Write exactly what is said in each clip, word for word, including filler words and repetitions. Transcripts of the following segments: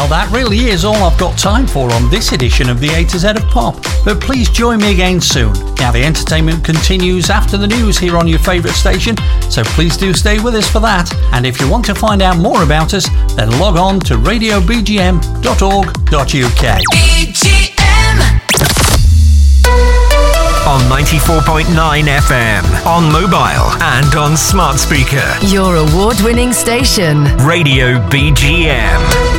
Well, that really is all I've got time for on this edition of the A to Z of Pop. But please join me again soon. Now, the entertainment continues after the news here on your favourite station, so please do stay with us for that. And if you want to find out more about us, then log on to radio b g m dot org dot u k. B G M on ninety-four point nine F M, on mobile and on smart speaker. Your award-winning station. Radio B G M.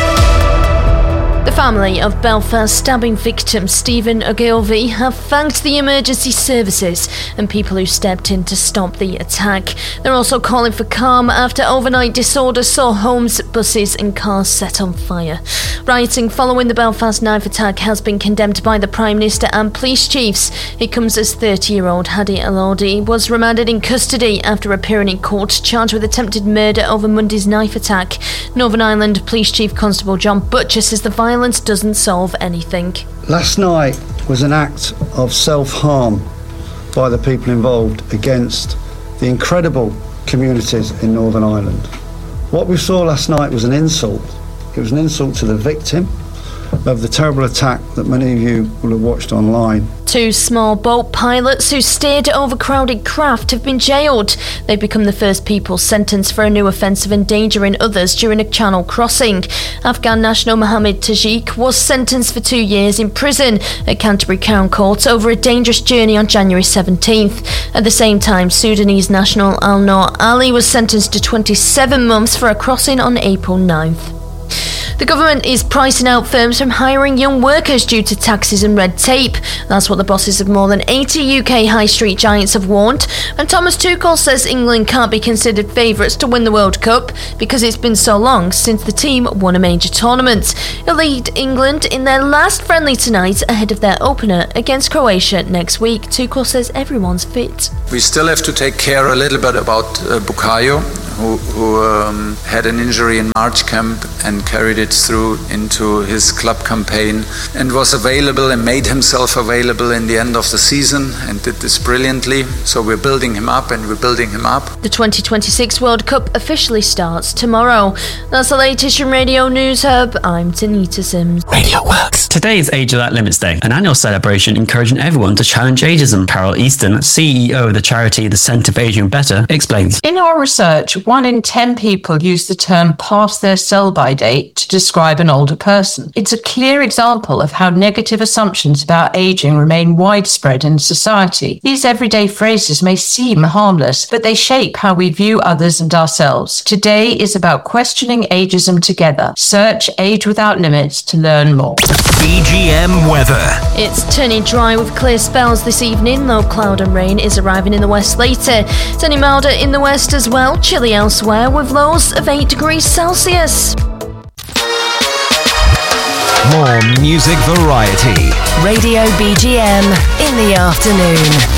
The family of Belfast stabbing victim Stephen Ogilvie have thanked the emergency services and people who stepped in to stop the attack. They're also calling for calm after overnight disorder saw homes, buses and cars set on fire. Rioting following the Belfast knife attack has been condemned by the Prime Minister and police chiefs. It comes as thirty-year-old Hadi Elordi was remanded in custody after appearing in court charged with attempted murder over Monday's knife attack. Northern Ireland Police Chief Constable John Butcher says the violence doesn't solve anything. Last night was an act of self-harm by the people involved against the incredible communities in Northern Ireland. What we saw last night was an insult. It was an insult to the victim of the terrible attack that many of you will have watched online. Two small boat pilots who steered overcrowded craft have been jailed. They've become the first people sentenced for a new offence of endangering others during a channel crossing. Afghan national Mohammed Tajik was sentenced for two years in prison at Canterbury Crown Court over a dangerous journey on January seventeenth. At the same time, Sudanese national Al Noor Ali was sentenced to twenty-seven months for a crossing on April ninth. The government is pricing out firms from hiring young workers due to taxes and red tape. That's what the bosses of more than eighty U K high street giants have warned. And Thomas Tuchel says England can't be considered favourites to win the World Cup because it's been so long since the team won a major tournament. He'll lead England in their last friendly tonight ahead of their opener against Croatia next week. Tuchel says everyone's fit. We still have to take care a little bit about uh, Bukayo, who, who um, had an injury in March camp and carried it through into his club campaign and was available and made himself available in the end of the season and did this brilliantly. So we're building him up and we're building him up. The twenty twenty-six World Cup officially starts tomorrow. That's the latest from Radio News Hub. I'm Tanita Sims. Radio Works. Today is Age Without Limits Day, an annual celebration encouraging everyone to challenge ageism. Carol Easton, C E O of the charity The Centre for Aging Better, explains. In our research, one in ten people use the term past their sell-by date to describe an older person. It's a clear example of how negative assumptions about aging remain widespread in society. These everyday phrases may seem harmless, but they shape how we view others and ourselves. Today is about questioning ageism together. Search Age Without Limits to learn more. B G M weather. It's turning dry with clear spells this evening, though cloud and rain is arriving in the west later. Turning milder in the west as well, chilly elsewhere with lows of eight degrees Celsius. More music variety. Radio B G M in the afternoon.